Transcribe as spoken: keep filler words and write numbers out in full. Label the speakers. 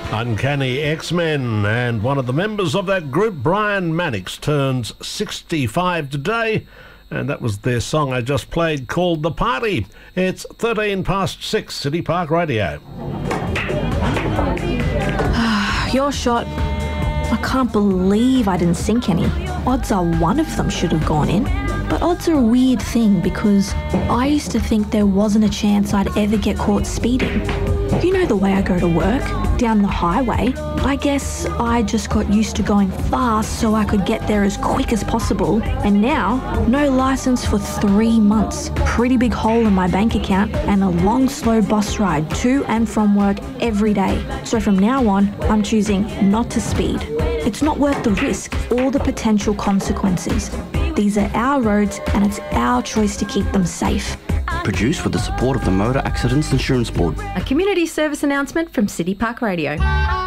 Speaker 1: Uncanny X-Men, and one of the members of that group, Brian Mannix, turns sixty-five today, and that was their song I just played called The Party. It's thirteen past six, City Park Radio.
Speaker 2: Your shot. I can't believe I didn't sink any. Odds are one of them should have gone in. But odds are a weird thing because I used to think there wasn't a chance I'd ever get caught speeding. You know the way I go to work, down the highway. I guess I just got used to going fast so I could get there as quick as possible. And now, no license for three months, pretty big hole in my bank account, and a long, slow bus ride to and from work every day. So from now on, I'm choosing not to speed. It's not worth the risk or the potential consequences. These are our roads and it's our choice to keep them safe.
Speaker 3: Produced with the support of the Motor Accidents Insurance Board.
Speaker 4: A community service announcement from City Park Radio.